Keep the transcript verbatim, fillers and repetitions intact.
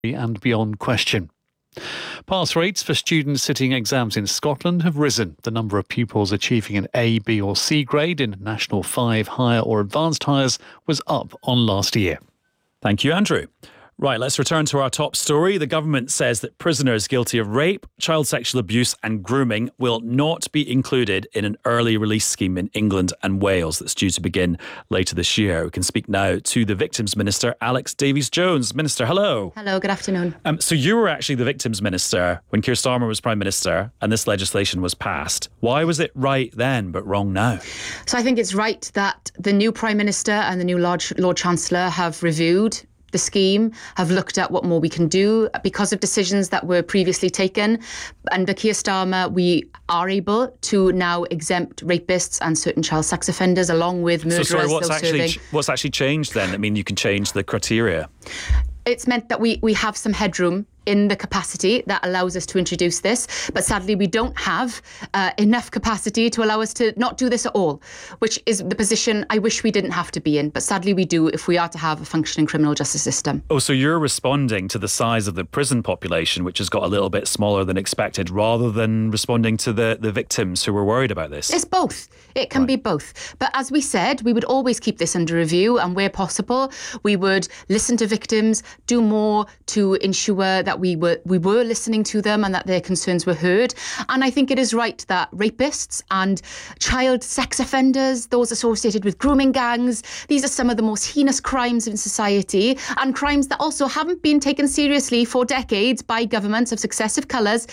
and beyond question. Pass rates for students sitting exams in Scotland have risen. The number of pupils achieving an A, B or C grade in National five Higher or Advanced Highers was up on last year. Thank you, Andrew. Right, let's return to our top story. The government says that prisoners guilty of rape, child sexual abuse and grooming will not be included in an early release scheme in England and Wales that's due to begin later this year. We can speak now to the Victims Minister, Alex Davies-Jones. Minister, hello. Hello, good afternoon. Um, so you were actually the Victims Minister when Keir Starmer was Prime Minister and this legislation was passed. Why was it right then but wrong now? So I think it's right that the new Prime Minister and the new Lord, Lord Chancellor have reviewed the scheme, have looked at what more we can do because of decisions that were previously taken. Under Keir Starmer, we are able to now exempt rapists and certain child sex offenders along with murderers. So sorry, what's actually, serving. what's actually changed then? I mean, you can change the criteria. It's meant that we, we have some headroom in the capacity that allows us to introduce this. But sadly, we don't have uh, enough capacity to allow us to not do this at all, which is the position I wish we didn't have to be in. But sadly, we do if we are to have a functioning criminal justice system. Oh, so you're responding to the size of the prison population, which has got a little bit smaller than expected, rather than responding to the, the victims who were worried about this? It's both. It can right. be both. But as we said, we would always keep this under review. And where possible, we would listen to victims, do more to ensure that we were we were listening to them and that their concerns were heard. And I think it is right that rapists and child sex offenders, those associated with grooming gangs, these are some of the most heinous crimes in society, and crimes that also haven't been taken seriously for decades by governments of successive colours.